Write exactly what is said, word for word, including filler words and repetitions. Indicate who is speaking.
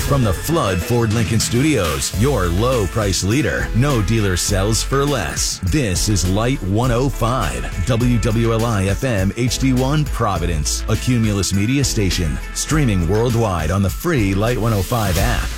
Speaker 1: From the Flood Ford Lincoln Studios, your low price leader. No dealer sells for less. This is Light one oh five, W W L I F M H D one Providence, a Cumulus Media station. Streaming worldwide on the free Light one oh five app.